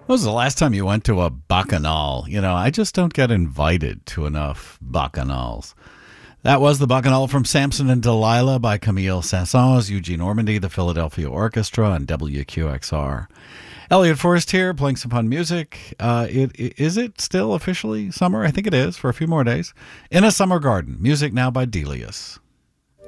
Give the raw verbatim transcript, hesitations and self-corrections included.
When was the last time you went to a bacchanal? You know, I just don't get invited to enough bacchanals. That was the Bacchanal from Samson and Delilah by Camille Saint-Saëns, Eugene Ormandy, the Philadelphia Orchestra, and W Q X R. Elliot Forrest here, playing some fun music. Uh, it, it, is it still officially summer? I think it is, for a few more days. In a Summer Garden, music now by Delius.